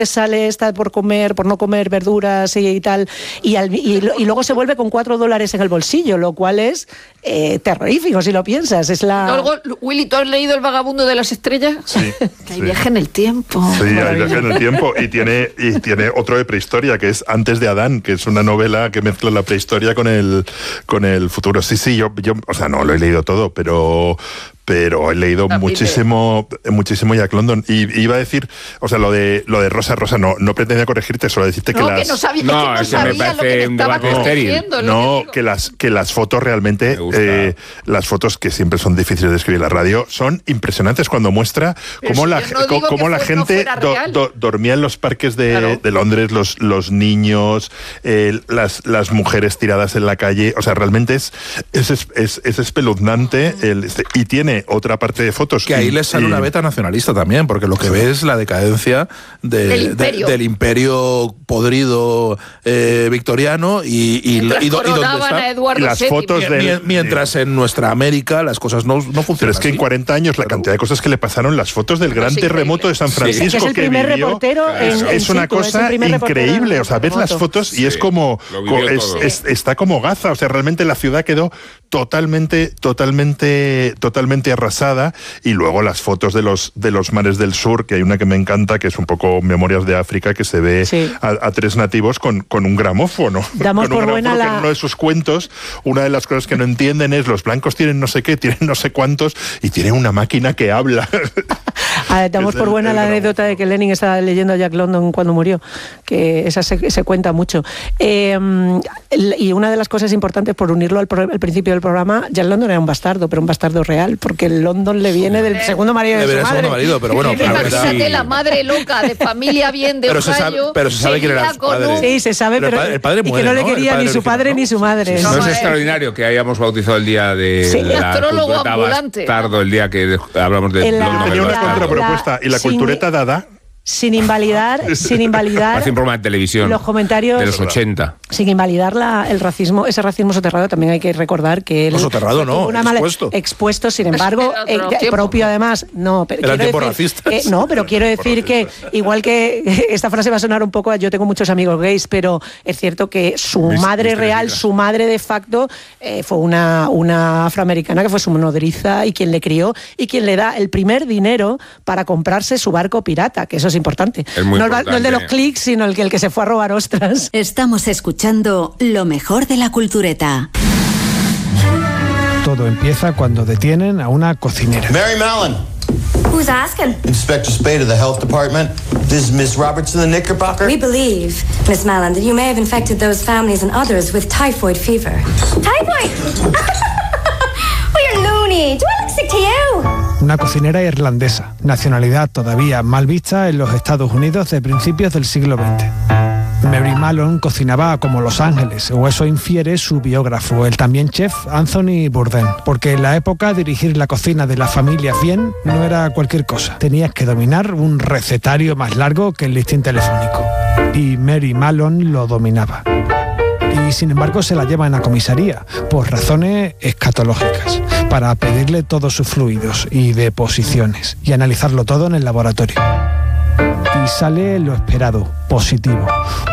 sale esta por no comer verduras y tal, y luego se vuelve con $4 en el bolsillo, lo cual es terrorífico si lo piensas. Luego, Willy, ¿tú has leído El vagabundo de las estrellas? Sí. Que hay viaje en el tiempo. Sí, hay viaje en el tiempo, y tiene otro de prehistoria, que es Antes de Adán, que es una novela que mezcla la prehistoria con el futuro. Sí, yo, o sea, no lo he leído todo, pero he leído muchísimo Jack London. Y iba a decir, o sea, lo de Rosa, no pretendía corregirte, solo decirte que no sabía me parece un debate estéril. Que las fotos realmente, las fotos que siempre son difíciles de escribir en la radio, son impresionantes cuando muestra cómo la gente dormía en los parques de Londres, los niños, las mujeres tiradas en la calle. O sea, realmente es espeluznante. Y tiene otra parte de fotos. Que ahí les sale una beta nacionalista también, porque lo que ve es la decadencia del imperio podrido victoriano y donde está. Las fotos mientras en nuestra América las cosas no funcionan. Pero es que en 40 años la cantidad de cosas que le pasaron, las fotos del gran terremoto de San Francisco, que es el primer reportero es una cosa increíble. O sea, ves las fotos y es como está como Gaza. O sea, realmente la ciudad quedó totalmente arrasada. Y luego las fotos de los mares del sur, que hay una que me encanta, que es un poco Memorias de África, que se ve a tres nativos con un gramófono. Damos por buena en uno de sus cuentos, una de las cosas que no entienden es: los blancos tienen no sé qué, tienen no sé cuántos, y tienen una máquina que habla. Damos por buena la anécdota de que Lenin estaba leyendo a Jack London cuando murió, que esa se cuenta mucho. Y una de las cosas importantes, por unirlo al principio del programa, Jack London era un bastardo, pero un bastardo real, porque el London le viene del segundo marido de su madre. Segundo marido, pero bueno, imagínate la madre loca, de familia bien, de Ohio. Pero se sabe quién era su padre. Sí, se sabe, pero el padre muere, y que no le quería ni su padre ni su madre. No es extraordinario que hayamos bautizado el día de la cultureta bastardo, el día que hablamos de London. Tenía una contrapropuesta, y la cultureta dada. Sin invalidar Parece un programa de televisión los comentarios de los 80. Sin invalidar el racismo, ese racismo soterrado. También hay que recordar que él soterrado no, expuesto, sin embargo, propio además. No, pero quiero decir que igual que esta frase va a sonar un poco, yo tengo muchos amigos gays, pero es cierto que su madre real, su madre de facto, fue una afroamericana que fue su nodriza y quien le crió y quien le da el primer dinero para comprarse su barco pirata, que eso es importante. No el de los clics, sino el que se fue a robar ostras. Estamos escuchando lo mejor de la cultureta. Todo empieza cuando detienen a una cocinera. Mary Mallon. Who's asking? Inspector Spade of the Health Department. This is Miss Robertson, the Knickerbocker. We believe, Miss Mallon, that you may have infected those families and others with typhoid fever. Typhoid? Oh, you're loony. Do I look sick to you? Una cocinera irlandesa, nacionalidad todavía mal vista en los Estados Unidos de principios del siglo XX. Mary Mallon cocinaba como Los Ángeles, o eso infiere su biógrafo, el también chef Anthony Bourdain, porque en la época dirigir la cocina de las familias bien no era cualquier cosa. Tenías que dominar un recetario más largo que el listín telefónico. Y Mary Mallon lo dominaba. Y sin embargo se la llevan a comisaría, por razones escatológicas, para pedirle todos sus fluidos y deposiciones, y analizarlo todo en el laboratorio. Y sale lo esperado, positivo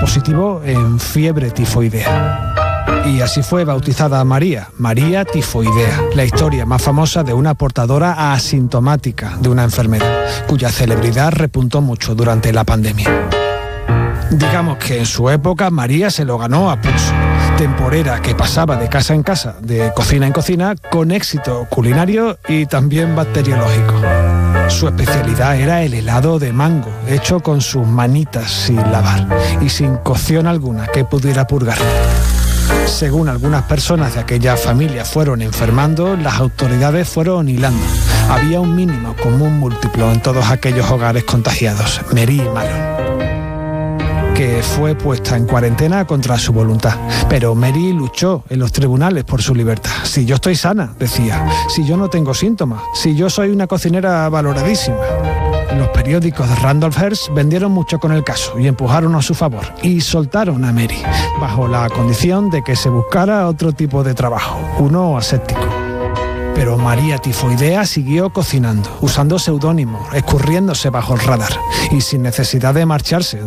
en fiebre tifoidea. Y así fue bautizada María Tifoidea, la historia más famosa de una portadora asintomática de una enfermedad, cuya celebridad repuntó mucho durante la pandemia. Digamos que en su época María se lo ganó a pulso. Temporera que pasaba de casa en casa, de cocina en cocina, con éxito culinario y también bacteriológico. Su especialidad era el helado de mango, hecho con sus manitas sin lavar y sin cocción alguna que pudiera purgar. Según algunas personas de aquella familia fueron enfermando, las autoridades fueron hilando. Había un mínimo común múltiplo en todos aquellos hogares contagiados: Mary Mallon, que fue puesta en cuarentena contra su voluntad. Pero Mary luchó en los tribunales por su libertad. Si yo estoy sana, decía, si yo no tengo síntomas, si yo soy una cocinera valoradísima. Los periódicos de Randolph Hearst vendieron mucho con el caso y empujaron a su favor y soltaron a Mary, bajo la condición de que se buscara otro tipo de trabajo, uno aséptico. Pero María Tifoidea siguió cocinando, usando seudónimos, escurriéndose bajo el radar y sin necesidad de marcharse